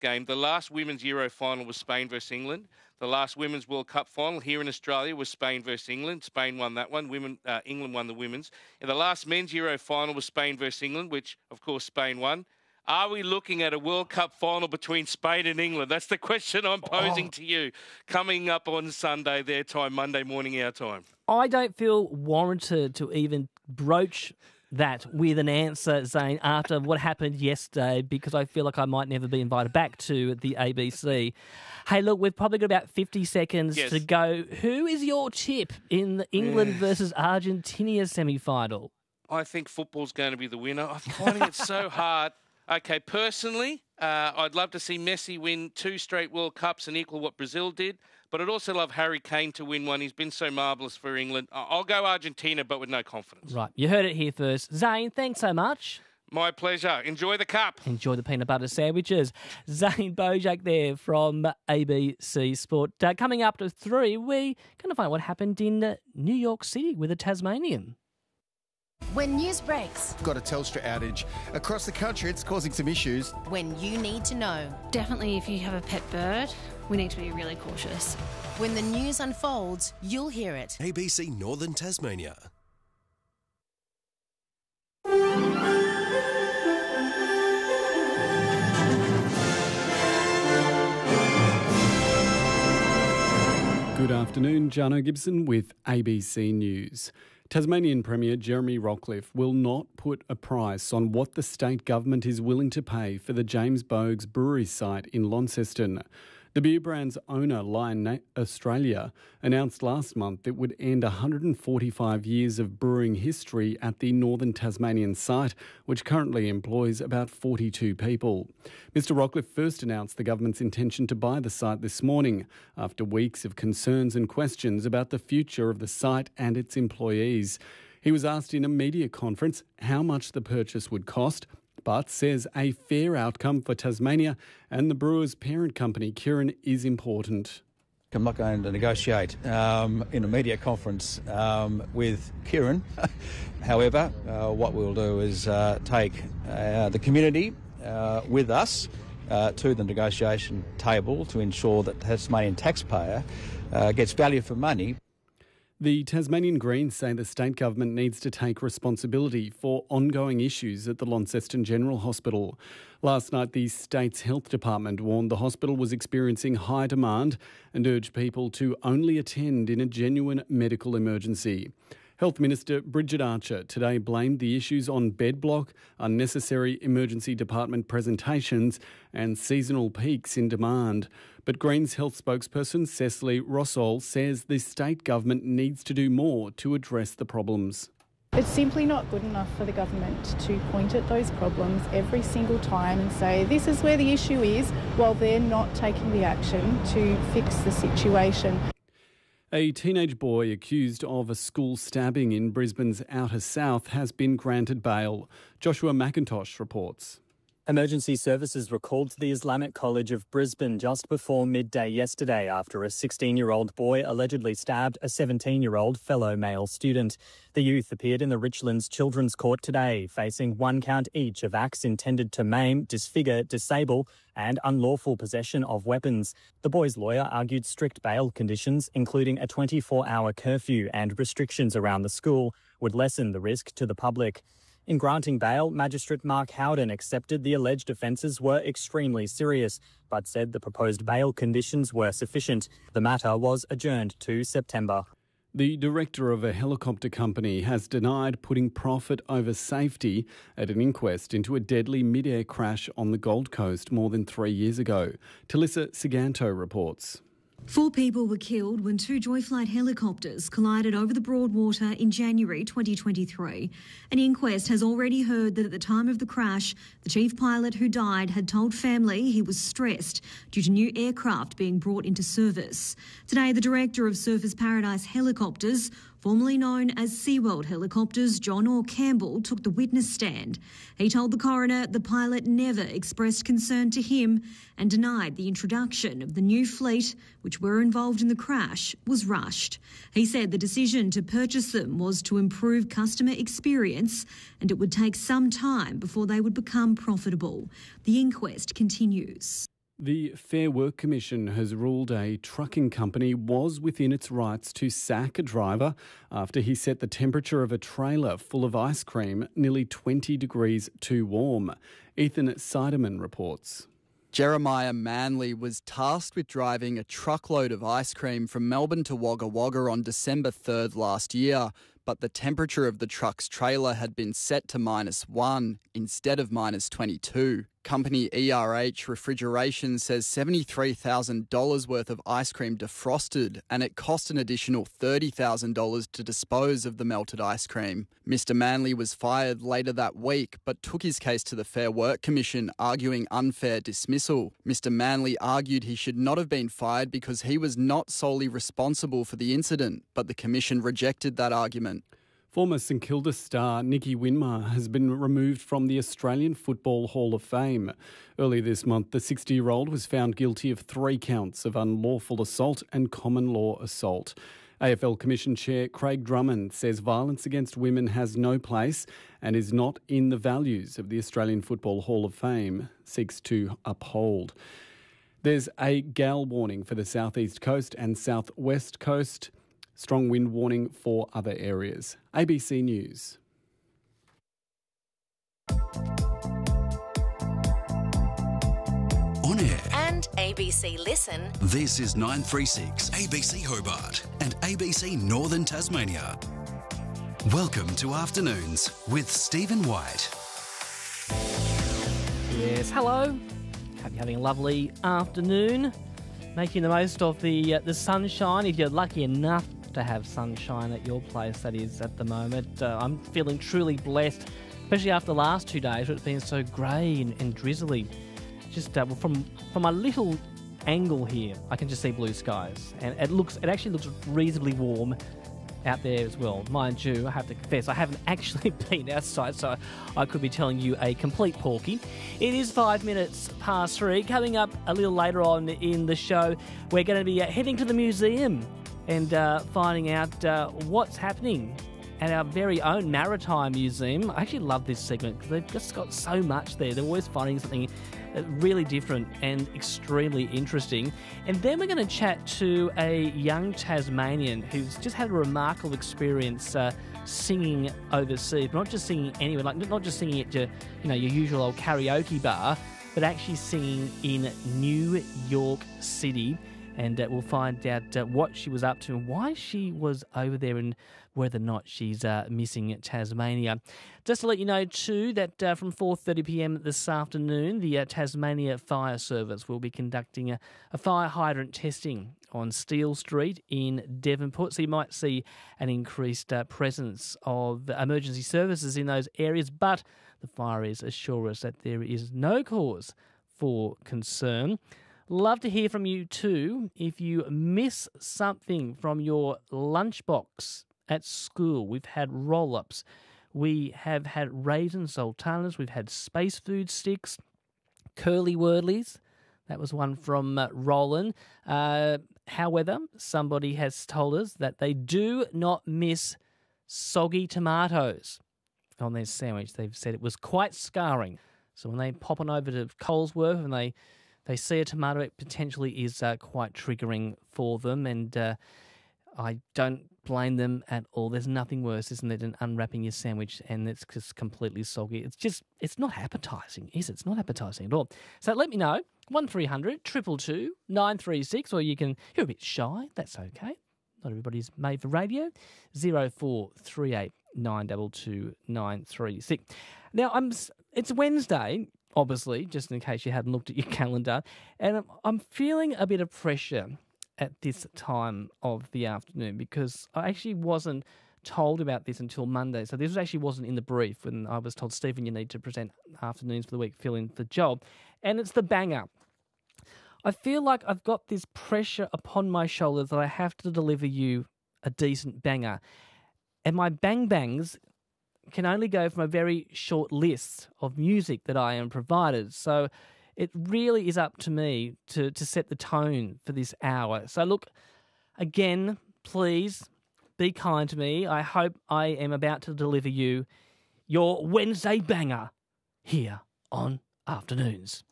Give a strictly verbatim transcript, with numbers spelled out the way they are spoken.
game. The last Women's Euro final was Spain versus England. The last Women's World Cup final here in Australia was Spain versus England. Spain won that one. Women, uh, England won the women's. And the last Men's Euro final was Spain versus England, which, of course, Spain won. Are we looking at a World Cup final between Spain and England? That's the question I'm posing oh. to you. Coming up on Sunday, their time, Monday morning, our time. I don't feel warranted to even broach that with an answer, Zane, after what happened yesterday, because I feel like I might never be invited back to the A B C. Hey, look, we've probably got about fifty seconds yes. to go. Who is your tip in the England yeah. versus Argentina semi-final? I think football's going to be the winner. I'm finding it so hard. Okay, personally, uh, I'd love to see Messi win two straight World Cups and equal what Brazil did, but I'd also love Harry Kane to win one. He's been so marvellous for England. I'll go Argentina, but with no confidence. Right, you heard it here first. Zane, thanks so much. My pleasure. Enjoy the cup. Enjoy the peanut butter sandwiches. Zane Bojack there from A B C Sport. Uh, coming up to three, we're going to find what happened in uh, New York City with a Tasmanian. When news breaks. Got a Telstra outage. Across the country, it's causing some issues. When you need to know. Definitely if you have a pet bird, we need to be really cautious. When the news unfolds, you'll hear it. A B C Northern Tasmania. Good afternoon, Jano Gibson with A B C News. Tasmanian Premier Jeremy Rockliff will not put a price on what the state government is willing to pay for the James Boag's brewery site in Launceston. The beer brand's owner, Lion Australia, announced last month it would end one hundred forty-five years of brewing history at the Northern Tasmanian site, which currently employs about forty-two people. Mister Rockliff first announced the government's intention to buy the site this morning, after weeks of concerns and questions about the future of the site and its employees. He was asked in a media conference how much the purchase would cost, but says a fair outcome for Tasmania and the brewer's parent company, Kirin, is important. I'm not going to negotiate um, in a media conference um, with Kirin. However, uh, what we'll do is uh, take uh, the community uh, with us uh, to the negotiation table to ensure that the Tasmanian taxpayer uh, gets value for money. The Tasmanian Greens say the state government needs to take responsibility for ongoing issues at the Launceston General Hospital. Last night, the state's health department warned the hospital was experiencing high demand and urged people to only attend in a genuine medical emergency. Health Minister Bridget Archer today blamed the issues on bed block, unnecessary emergency department presentations and seasonal peaks in demand. But Greens Health spokesperson Cecily Rossall says the state government needs to do more to address the problems. It's simply not good enough for the government to point at those problems every single time and say this is where the issue is, while they're not taking the action to fix the situation. A teenage boy accused of a school stabbing in Brisbane's outer south has been granted bail. Joshua McIntosh reports. Emergency services were called to the Islamic College of Brisbane just before midday yesterday after a sixteen-year-old boy allegedly stabbed a seventeen-year-old fellow male student. The youth appeared in the Richlands Children's Court today, facing one count each of acts intended to maim, disfigure, disable and unlawful possession of weapons. The boy's lawyer argued strict bail conditions, including a twenty-four hour curfew and restrictions around the school, would lessen the risk to the public. In granting bail, Magistrate Mark Howden accepted the alleged offences were extremely serious, but said the proposed bail conditions were sufficient. The matter was adjourned to September. The director of a helicopter company has denied putting profit over safety at an inquest into a deadly mid-air crash on the Gold Coast more than three years ago. Talissa Siganto reports. Four people were killed when two Joyflight helicopters collided over the Broadwater in January twenty twenty-three. An inquest has already heard that at the time of the crash, the chief pilot who died had told family he was stressed due to new aircraft being brought into service. Today, the director of Surfers Paradise Helicopters, formerly known as SeaWorld Helicopters, John Orr Campbell, took the witness stand. He told the coroner the pilot never expressed concern to him and denied the introduction of the new fleet, which were involved in the crash, was rushed. He said the decision to purchase them was to improve customer experience and it would take some time before they would become profitable. The inquest continues. The Fair Work Commission has ruled a trucking company was within its rights to sack a driver after he set the temperature of a trailer full of ice cream nearly twenty degrees too warm. Ethan Seidemann reports. Jeremiah Manley was tasked with driving a truckload of ice cream from Melbourne to Wagga Wagga on December third last year, but the temperature of the truck's trailer had been set to minus one instead of minus twenty-two. Company E R H Refrigeration says seventy-three thousand dollars worth of ice cream defrosted, and it cost an additional thirty thousand dollars to dispose of the melted ice cream. Mister Manley was fired later that week, but took his case to the Fair Work Commission, arguing unfair dismissal. Mister Manley argued he should not have been fired because he was not solely responsible for the incident, but the Commission rejected that argument. Former St Kilda star Nicky Winmar has been removed from the Australian Football Hall of Fame. Early this month, the sixty-year-old was found guilty of three counts of unlawful assault and common law assault. A F L Commission Chair Craig Drummond says violence against women has no place and is not in the values of the Australian Football Hall of Fame seeks to uphold. There's a gale warning for the southeast coast and southwest coast. Strong wind warning for other areas. A B C News. On air. And A B C Listen. This is nine three six A B C Hobart and A B C Northern Tasmania. Welcome to Afternoons with Stephen White. Yes, hello. Hope you're having a lovely afternoon. Making the most of the uh, the sunshine, if you're lucky enough to have sunshine at your place, that is, at the moment. Uh, I'm feeling truly blessed, especially after the last two days where it's been so grey and, and drizzly. Just uh, from from a little angle here, I can just see blue skies, and it looks it actually looks reasonably warm out there as well. Mind you, I have to confess, I haven't actually been outside, so I could be telling you a complete porky. It is five minutes past three. Coming up a little later on in the show, we're going to be uh, heading to the museum and uh, finding out uh, what's happening at our very own Maritime Museum. I actually love this segment because they've just got so much there. They're always finding something really different and extremely interesting. And then we're going to chat to a young Tasmanian who's just had a remarkable experience uh, singing overseas, but not just singing anywhere, like not just singing at your, you know, your usual old karaoke bar, but actually singing in New York City. And uh, we'll find out uh, what she was up to and why she was over there and whether or not she's uh, missing Tasmania. Just to let you know, too, that uh, from four thirty p m this afternoon, the uh, Tasmania Fire Service will be conducting a, a fire hydrant testing on Steele Street in Devonport. So you might see an increased uh, presence of emergency services in those areas, but the fireys assure us that there is no cause for concern. Love to hear from you too. If you miss something from your lunchbox at school, we've had roll-ups, we have had raisin sultanas, we've had space food sticks, curly wordlies. That was one from uh, Roland. Uh, however, somebody has told us that they do not miss soggy tomatoes on their sandwich. They've said it was quite scarring. So when they pop on over to Colesworth and they They see a tomato, it potentially is uh, quite triggering for them, and uh, I don't blame them at all. There's nothing worse, isn't there, than unwrapping your sandwich and it's just completely soggy. It's just, it's not appetising, is it? It's not appetising at all. So let me know, one three hundred, two two two, nine three six, or you can, you're a bit shy, that's okay. Not everybody's made for radio, zero four three eight, nine two two, nine three six. Now, I'm. it's Wednesday, obviously, just in case you hadn't looked at your calendar, and I'm feeling a bit of pressure at this time of the afternoon because I actually wasn't told about this until Monday. So this actually wasn't in the brief when I was told, Stephen, you need to present afternoons for the week, fill in the job. And it's the banger. I feel like I've got this pressure upon my shoulders that I have to deliver you a decent banger. And my bang bangs can only go from a very short list of music that I am provided. So it really is up to me to, to set the tone for this hour. So look, again, please be kind to me. I hope I am about to deliver you your Wednesday banger here on Afternoons.